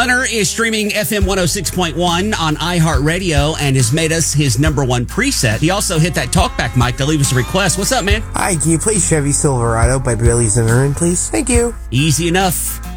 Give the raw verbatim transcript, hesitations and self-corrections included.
Hunter is streaming F M one oh six point one on iHeartRadio and has made us his number one preset. He also hit that talkback mic to leave us a request. What's up, man? Hi, can you play Chevy Silverado by Billy Zimmerman, please? Thank you. Easy enough.